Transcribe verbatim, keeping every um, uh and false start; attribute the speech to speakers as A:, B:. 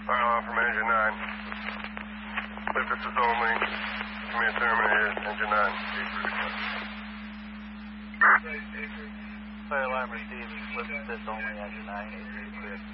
A: Fire alarm from Engine nine. If this is only, command terminated, Engine nine.
B: Fire alarm received. Lift this only, Engine nine. Clear.